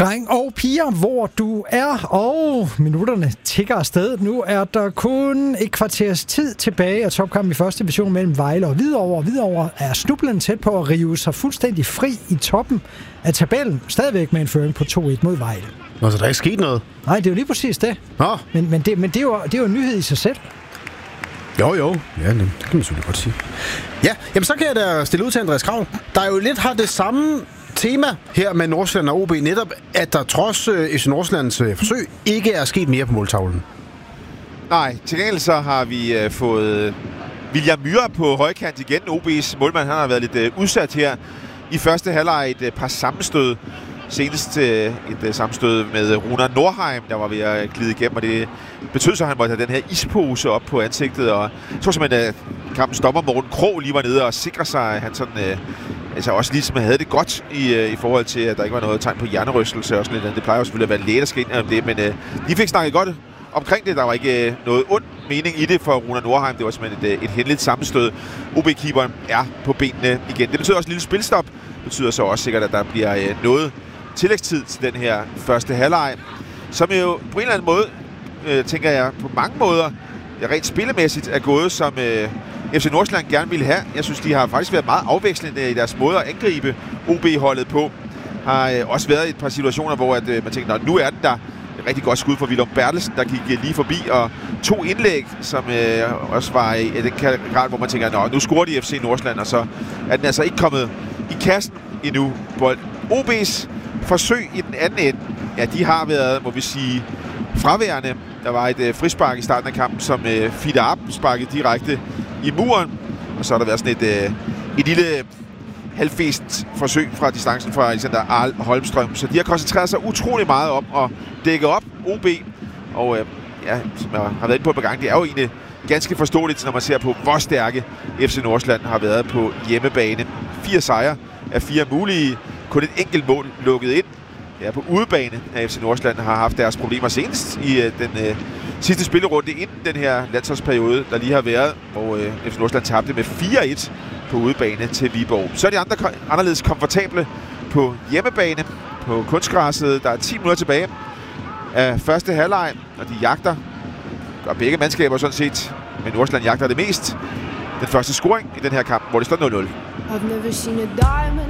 Dreng og piger, hvor du er, og minutterne tikker afsted. Nu er der kun et kvarters tid tilbage af topkampen i første division mellem Vejle og Hvidovre. Hvidovre er snublende tæt på at rive sig fuldstændig fri i toppen af tabellen. Stadigvæk med en føring på 2-1 mod Vejle. Nå, så der er ikke sket noget? Nej, det er jo lige præcis det. Nå. Men det er jo en nyhed i sig selv. Jo. Ja, det kan man selvfølgelig godt sige. Ja, jamen så kan jeg da stille ud til Andreas Krav. Der er jo lidt har det samme tema her med Nordsjælland og OB, netop at der trods FC Nordsjællands forsøg ikke er sket mere på måltavlen. Nej, til gengæld så har vi fået William Myhre på højkant igen. OB's målmand, han har været lidt udsat her i første halvleg, et par sammenstød. Senest et sammenstød med Runar Nordheim, der var ved at glide igennem, og det betød så, at han måtte have den her ispose op på ansigtet, og jeg tror simpelthen, at kampens dommer Morten Krog lige var nede og sikre sig, at han sådan, altså også ligesom havde det godt i forhold til, at der ikke var noget tegn på hjernerystelse og sådan lidt. Det plejer jo selvfølgelig at være læge, der skal ind om det, men de fik snakket godt omkring det. Der var ikke noget ond mening i det for Runar Nordheim. Det var simpelthen et hændeligt sammenstød. OB-keeperen er på benene igen. Det betyder også en lille spilstop. Det betyder så også sikkert, at der bliver noget tillægstid til den her første halvleg, som jo på en eller anden måde, tænker jeg, på mange måder, rent spillemæssigt er gået, som FC Nordsjælland gerne ville have. Jeg synes, de har faktisk været meget afvekslende i deres måde at angribe OB-holdet på. Har også været et par situationer, hvor at, man tænker, nu er den der. Et rigtig godt skud fra Willum Bertelsen, der gik lige forbi, og 2 indlæg, som også var i den grad, hvor man tænker, nu scorer de FC Nordsjælland, og så er den altså ikke kommet i kassen endnu. OB's forsøg i den anden ende, ja, de har været, må vi sige, fraværende. Der var et frispark i starten af kampen, som Fiete Arp sparkede direkte i muren, og så har der været sådan et lille halvfæsent forsøg fra distancen fra Alexander Arl Holmstrøm. Så de har koncentreret sig utrolig meget om at dække op OB, og som jeg har været inde på et par gange, det er jo egentlig ganske forståeligt, når man ser på, hvor stærke FC Nordsjælland har været på hjemmebane. 4 sejre af 4 mulige. Kun et enkelt mål lukket ind. Ja, på udebane af FC Nordsjælland har haft deres problemer senest i den sidste spillerunde inden den her landsholdsperiode, der lige har været, hvor FC Nordsjælland tabte med 4-1 på udebane til Viborg. Så er de andre anderledes komfortable på hjemmebane, på kunstgræsset. Der er 10 minutter tilbage af første halvleg, og de jagter, og begge mandskaber sådan set, men Nordsjælland jagter det mest. Den første scoring i den her kamp, hvor det står 0-0. I've never seen a diamond